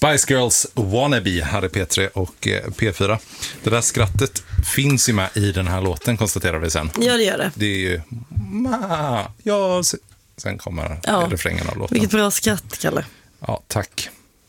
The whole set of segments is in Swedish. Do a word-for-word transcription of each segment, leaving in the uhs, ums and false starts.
Spice Girls Wannabe här i P tre och P fyra. Det där skrattet finns ju med i den här låten, konstaterar vi sen. Ja, det gör det. Det är ju... Ma, ja, sen kommer ja. refrängen av låten. Vilket bra skratt, Kalle. Ja, tack.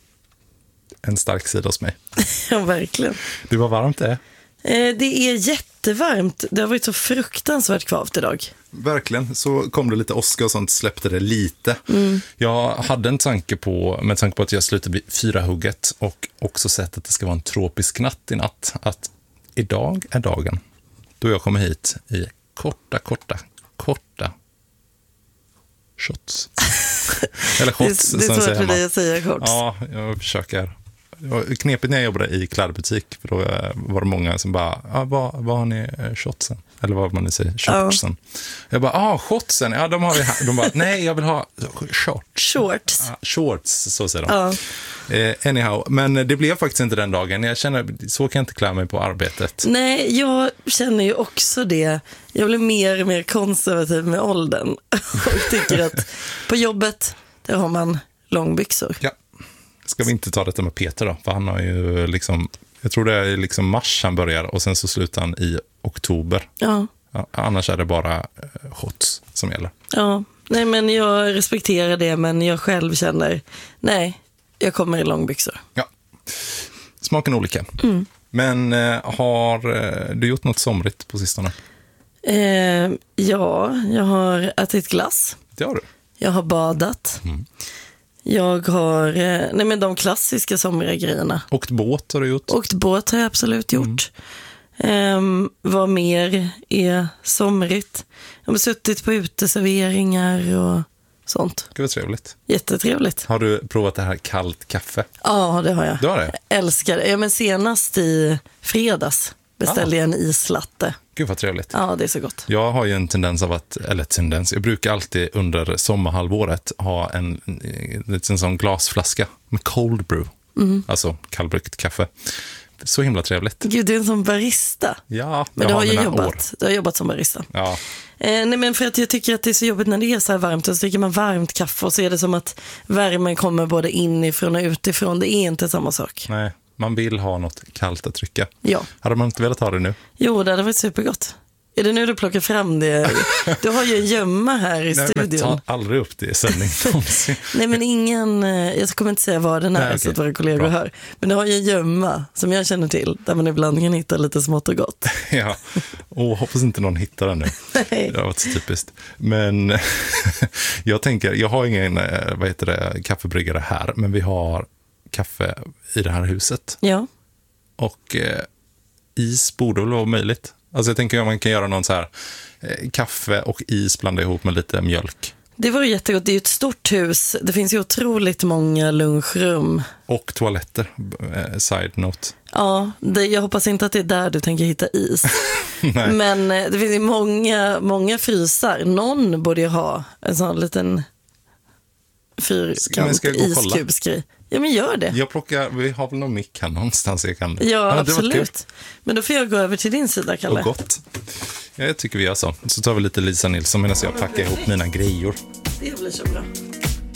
En stark sida hos mig. Ja, verkligen. Det var varmt det. Eh, det är jättevarmt. Det har varit så fruktansvärt kvavt idag. Verkligen, så kom det lite åska och sånt, släppte det lite. Mm. Jag hade en tanke på, med tanke på att jag slutade bli fyra hugget och också sett att det ska vara en tropisk natt i natt, att idag är dagen då jag kommer hit i korta, korta, korta shots. Eller shots, det, det är svårt för dig att säga shots. Ja, jag försöker. Det var knepigt när jag jobbade i klädbutik, för då var det många som bara, ah, vad, vad har ni shotsen? Eller vad man nu säger, shortsen. Ja. Jag bara, ah, shortsen, ja de har vi här. De bara, nej jag vill ha shorts. Shorts. Ah, shorts, så säger de. Ja. Eh, anyhow, men det blev faktiskt inte den dagen. Jag känner, så kan jag inte klä mig på arbetet. Nej, jag känner ju också det. Jag blir mer och mer konservativ med åldern. Och tycker att på jobbet, där har man långbyxor. Ja. Ska vi inte ta detta med Peter då? För han har ju liksom, jag tror det är liksom mars han börjar och sen så slutar han i oktober. Ja. Ja, annars är det bara shots som gäller. Ja, nej men jag respekterar det, men jag själv känner, nej, jag kommer i långbyxor. Ja, smaken är olika. Mm. Men eh, har eh, du gjort något somrigt på sistone? Eh, ja, jag har ätit glass. Det har du. Jag har badat. Mm. Jag har, nej men de klassiska somriga grejerna. Åkt båt har du gjort? Åkt båt har jag absolut gjort. Mm. Um, vad mer är somrigt? Jag har suttit på uteserveringar och sånt. Det var trevligt. Jättetrevligt. Har du provat det här kallt kaffe? Ja, det har jag. Du har det? Jag älskar det. Ja, men senast i fredags beställde ah. jag en islatte. Gud vad trevligt. Ja, det är så gott. Jag har ju en tendens av att, eller tendens, jag brukar alltid under sommarhalvåret ha en, en, en sån glasflaska med cold brew. Mm. Alltså kallbryggt kaffe. Så himla trevligt. Gud, du är en sån barista. Ja, men du har, har ju jobbat. År. Du har jobbat som barista. Ja. Eh, nej, men för att jag tycker att det är så jobbigt när det är så här varmt. Och så dricker man varmt kaffe och så är det som att värmen kommer både inifrån och utifrån. Det är inte samma sak. Nej. Man vill ha något kallt att trycka. Ja. Hade man inte velat ha det nu? Jo, det hade varit supergott. Är det nu du plockar fram det? Du har ju en gömma här i Nej, studion. Men ta aldrig upp det i sändning. Nej, men ingen... Jag kommer inte säga vad den är. Nej, okay. Så att våra kollegor Bra. hör. Men du har ju en gömma som jag känner till. Där man ibland kan hitta lite smått och gott. Ja, och hoppas inte någon hittar den nu. Nej. Det har varit så typiskt. Men jag tänker, jag har ingen vad heter det, kaffebryggare här. Men vi har kaffe i det här huset. Ja. Och eh, is borde väl vara möjligt. Alltså jag tänker att man kan göra någon så här eh, kaffe och is blanda ihop med lite mjölk. Det var jättegott. Det är ju ett stort hus. Det finns ju otroligt många lunchrum. Och toaletter, eh, side note. Ja, det, jag hoppas inte att det är där du tänker hitta is. Men eh, det finns ju många, många frysar. Någon borde ju ha en sån liten fyrkant iskubsgrej. Ja, men gör det. Jag plockar, vi har väl någon mick här någonstans jag kan. Ja, ja absolut. Men då får jag gå över till din sida, Kalle. Och gott. Ja, jag tycker vi gör så. Så tar vi lite Lisa Nilsson medan jag packar ihop mina grejor. Det blir så bra.